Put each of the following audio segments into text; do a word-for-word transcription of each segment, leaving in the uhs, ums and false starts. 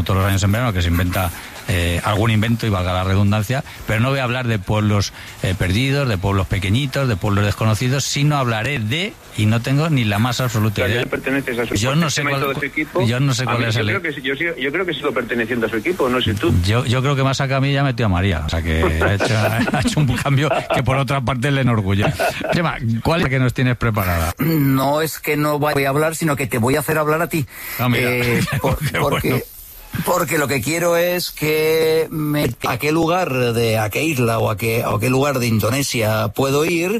todos los años en verano, que se inventa eh, algún invento, y valga la redundancia, pero no voy a hablar de pueblos eh, perdidos, de pueblos pequeñitos, de pueblos desconocidos, sino hablaré de, y no tengo ni la más absoluta idea. Perteneces a su yo no sé cuál, todo su equipo. Yo no sé cuál mí, es yo el... Creo que, yo, yo creo que sigo perteneciendo a su equipo, no sé tú. Yo, yo creo que más a Camilla metió a María, o sea que ha hecho, ha hecho un cambio que por otra parte le enorgullece. Chema, ¿cuál es la que nos tienes preparada? No es que no voy a hablar, sino que te voy a hacer hablar a ti. Ah, mira. Eh, por, porque... Bueno. Porque lo que quiero es que me, a qué lugar de a qué isla o a qué, a qué lugar de Indonesia puedo ir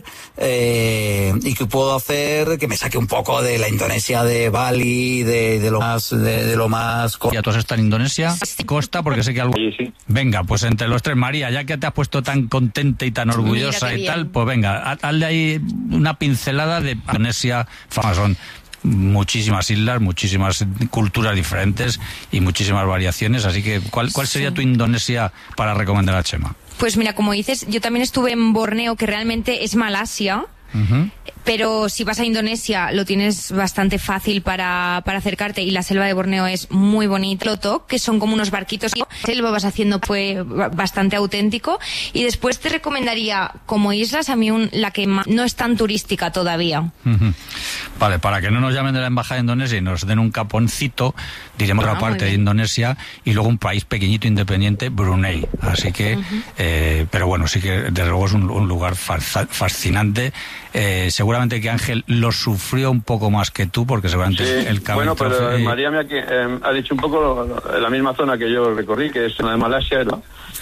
eh, y que puedo hacer que me saque un poco de la Indonesia de Bali, de, de lo más de, de lo más. ¿Ya tú has estado en Indonesia? Costa, porque sé que algo. Sí, sí. Venga, pues entre los tres, María, ya que te has puesto tan contenta y tan orgullosa y tal, pues venga, hazle ahí una pincelada de Indonesia. Son muchísimas islas, muchísimas culturas diferentes y muchísimas variaciones, así que ¿cuál, cuál sería tu Indonesia para recomendar a Chema? Pues mira, como dices, yo también estuve en Borneo, que realmente es Malasia. Uh-huh. Pero si vas a Indonesia lo tienes bastante fácil para, para acercarte, y la selva de Borneo es muy bonita. Loto, que son como unos barquitos, la selva vas haciendo, fue bastante auténtico. Y después te recomendaría como islas, a mí un, la que más, no es tan turística todavía. Uh-huh. Vale, para que no nos llamen de la embajada de Indonesia y nos den un caponcito, diremos ah, otra parte de Indonesia y luego un país pequeñito independiente, Brunei. Así que, uh-huh. eh, pero bueno, sí que desde luego es un, un lugar fascinante. Eh, seguramente que Ángel lo sufrió un poco más que tú, porque seguramente sí, el Bueno, pero eh, María me ha, eh, ha dicho un poco lo, lo, la misma zona que yo recorrí, que es la de Malasia, ¿no?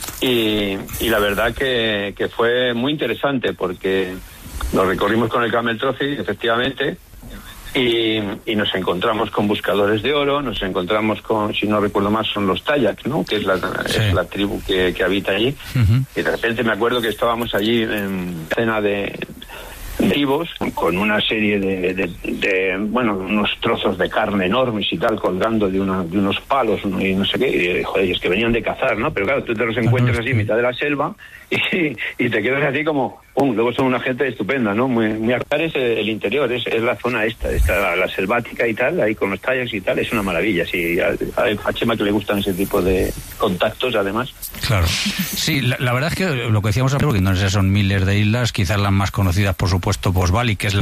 y, y la verdad que, que fue muy interesante, porque lo recorrimos con el Camel Trophy, efectivamente, y, y nos encontramos con buscadores de oro, nos encontramos con, si no recuerdo más, son los Tayak, ¿no? Que es la, sí. es la tribu que, que habita allí. Uh-huh. Y de repente me acuerdo que estábamos allí en cena de vivos, con una serie de, de, de, bueno, unos trozos de carne enormes y tal, colgando de, una, de unos palos, ¿no? Y no sé qué, y, joder, es que venían de cazar, ¿no? Pero claro, tú te los encuentras así en mitad de la selva y, y te quedas así como, um, luego son una gente estupenda, ¿no? Muy, muy acá es el interior, es, es la zona esta, esta la, la selvática y tal, ahí con los tallas y tal, es una maravilla, sí, a, a Chema que le gustan ese tipo de contactos, además. Claro, sí, la, la verdad es que lo que decíamos antes, porque Indonesia son miles de islas, quizás las más conocidas, por supuesto, pues Bali, que es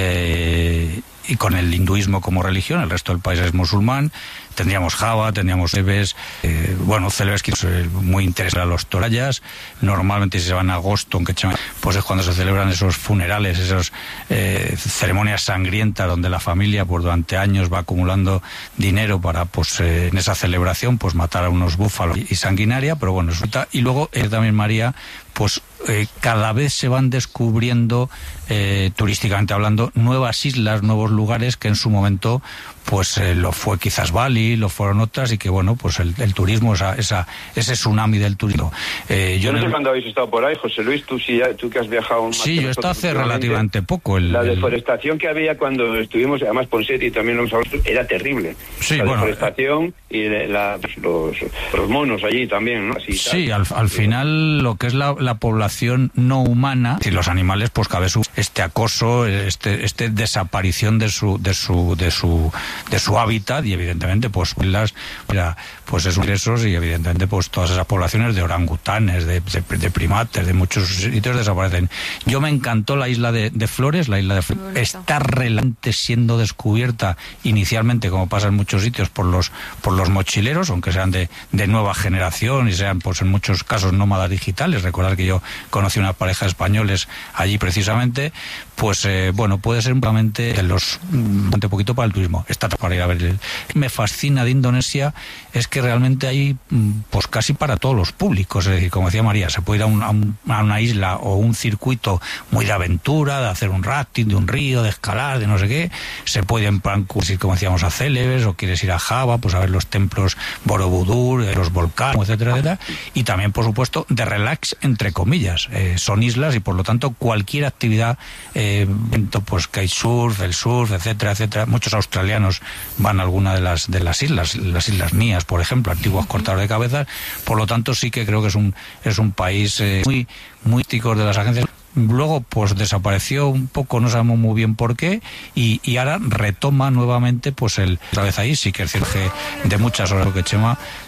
eh, y con el hinduismo como religión, el resto del país es musulmán. Tendríamos Java, tendríamos Celebes, eh, bueno, Celebes que es muy interesante a los torayas. Normalmente si se van a agosto, aunque pues es cuando se celebran esos funerales, esas eh, ceremonias sangrientas donde la familia pues durante años va acumulando dinero para pues eh, en esa celebración pues matar a unos búfalos y, y sanguinaria, pero bueno, resulta, y luego eh, también María, pues eh, cada vez se van descubriendo eh, turísticamente hablando nuevas islas, nuevos lugares que en su momento pues eh, lo fue quizás Bali, lo fueron otras, y que bueno, pues el, el turismo, esa, esa, ese tsunami del turismo. Eh, yo no sé el... cuándo habéis estado por ahí, José Luis, tú, sí, tú que has viajado más. Sí, yo he estado hace relativamente poco. El, la el... deforestación que había cuando estuvimos, además Ponseti también lo hemos hablado, era terrible. Sí, la bueno, deforestación y la, los, los monos allí también, ¿no? Así, sí, al, al final lo que es la, la población no humana, y los animales, pues cabe su este acoso, este, este desaparición de su, de su, de su de su hábitat, y evidentemente pues las pues esos ingresos, y evidentemente pues todas esas poblaciones de orangutanes, de, de, de primates, de muchos sitios desaparecen. Yo me encantó la isla de, de Flores, la isla de Flores está relante siendo descubierta inicialmente, como pasa en muchos sitios, por los por los mochileros, aunque sean de, de nueva generación y sean pues en muchos casos nómadas digitales. Recordar que yo conocí una pareja de españoles allí precisamente, pues eh, bueno, puede ser únicamente de los un poquito para el turismo. Está para ir a ver. El, me fascina de Indonesia es que realmente hay pues casi para todos los públicos, es decir, como decía María, se puede ir a, un, a, un, a una isla o un circuito muy de aventura, de hacer un rafting de un río, de escalar, de no sé qué. Se puede en plan, como decíamos, a Celebes, o quieres ir a Java, pues a ver los templos Borobudur, los volcanes, etcétera, etcétera. Y también, por supuesto, de relax, entre comillas. Eh, son islas y por lo tanto cualquier actividad, eh, pues kitesurf, el surf, etcétera, etcétera. Muchos australianos van a alguna de las de las islas, las islas Nías, por ejemplo, antiguos cortadores de cabezas. Por lo tanto, sí que creo que es un es un país eh, muy muy típico de las agencias. Luego pues desapareció un poco, no sabemos muy bien por qué, y, y ahora retoma nuevamente pues el otra vez ahí. Sí que es cierto que de muchas horas que Chema